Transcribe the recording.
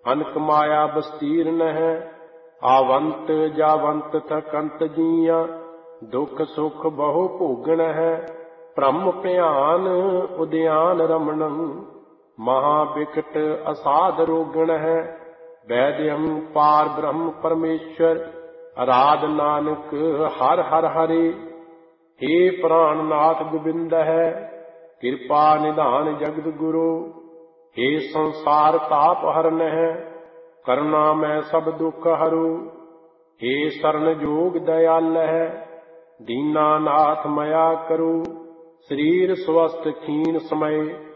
ਅਨਕ ਮਾਇਆ ਬਸਤੀਰਨ ਹੈ। ਆਵੰਤ ਜਾਵੰਤ ਥਕੰਤ ਜੀਆਂ, ਦੁਖ ਸੁਖ ਬਹੁ ਭੋਗਣ ਹੈ। ਭ੍ਰਮ ਭਿਆਨ ਉਦਿਆਨ ਰਮਣੰ, ਮਹਾ ਬਿਕਟ ਅਸਾਧ ਰੋਗਣ ਹੈ। ਵੈਦਯੰ ਪਾਰ ਬ੍ਰਹਮ ਪਰਮੇਸ਼ਰ, ਅਰਾਧ ਨਾਨਕ ਹਰ ਹਰ ਹਰੇ। ਹੇ ਪ੍ਰਾਨਨਾਥ ਗੋਬਿੰਦ ਹੈ, ਕਿਰਪਾ ਨਿਧਾਨ ਜਗਤ ਗੁਰੂ। ਹੇ ਸੰਸਾਰ ਤਾਪ ਹਰਨ ਹੈ, ਕਰੁਣਾ ਮੈਂ ਸਭ ਦੁਖ ਹਰੂ। ਹੇ ਸਰਨ ਜੋਗ ਦਇਆਲ ਹੈ, ਦੀਨਾ ਨਾਥ ਮਇਆ ਕਰੂ। ਸਰੀਰ ਸਵਸਥ ਖੀਨ ਸਮੈ,